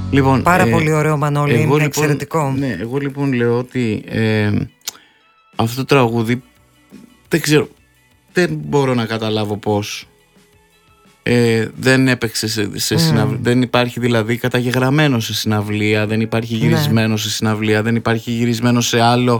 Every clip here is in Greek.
Λοιπόν, πάρα πολύ ωραίο, Μανώλη, είναι εξαιρετικό. Ναι, εγώ λοιπόν λέω ότι αυτό το τραγούδι δεν ξέρω, δεν μπορώ να καταλάβω πώς δεν έπαιξε σε συναυλία. Δεν υπάρχει δηλαδή καταγεγραμμένο σε συναυλία, δεν υπάρχει γυρισμένο σε συναυλία, δεν υπάρχει γυρισμένο σε άλλο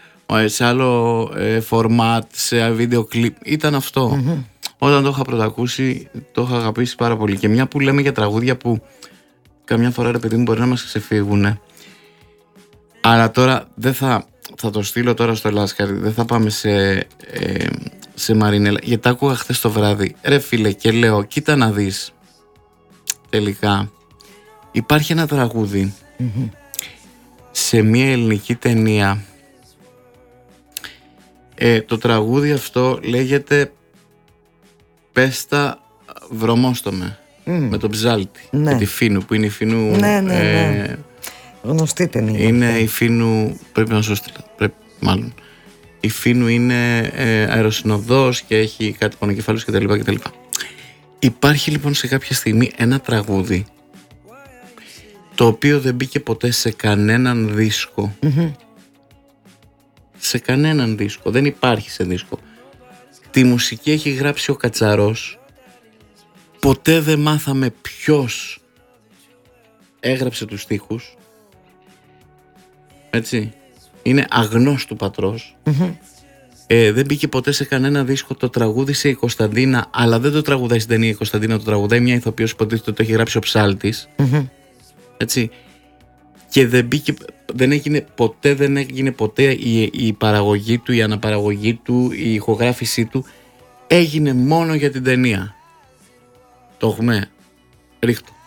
φορμάτ, σε βίντεο κλιπ. Ήταν αυτό. Όταν το είχα πρωτακούσει, το είχα αγαπήσει πάρα πολύ. Και μια που λέμε για τραγούδια που καμιά φορά, ρε παιδί μου, μπορεί να μας ξεφύγουν, αλλά τώρα δεν θα το στείλω τώρα στο Λάσκαρη, δεν θα πάμε σε Μαρινέλα, γιατί τα άκουγα χθες το βράδυ, ρε φίλε, και λέω, κοίτα να δεις, τελικά υπάρχει ένα τραγούδι σε μια ελληνική ταινία. Το τραγούδι αυτό λέγεται «Πέστα βρωμόστομε», με τον Ψάλτη, με τη Φίνου, που είναι η Φίνου. Ναι. Γνωστή ταινία. Είναι η Φίνου, πρέπει να σου στείλω, μάλλον. Η Φίνου είναι αεροσυνοδός και έχει κάτι πονοκεφάλους κτλ. Υπάρχει λοιπόν σε κάποια στιγμή ένα τραγούδι το οποίο δεν μπήκε ποτέ σε κανέναν δίσκο. Σε κανέναν δίσκο, δεν υπάρχει σε δίσκο. Τη μουσική έχει γράψει ο Κατσαρός. Ποτέ δεν μάθαμε ποιος έγραψε τους στίχους. Έτσι. Είναι αγνός του πατρός. Δεν μπήκε ποτέ σε κανένα δίσκο. Το τραγούδισε η Κωνσταντίνα, αλλά δεν το τραγουδάει στην ταινία η Κωνσταντίνα, το τραγουδάει μια ηθοποιός που υποτίθεται το έχει γράψει ο Ψάλτης. Έτσι. Και δεν έγινε ποτέ η παραγωγή του, η αναπαραγωγή του, η ηχογράφησή του. Έγινε μόνο για την ταινία. Το έχουμε. Ρίχτω.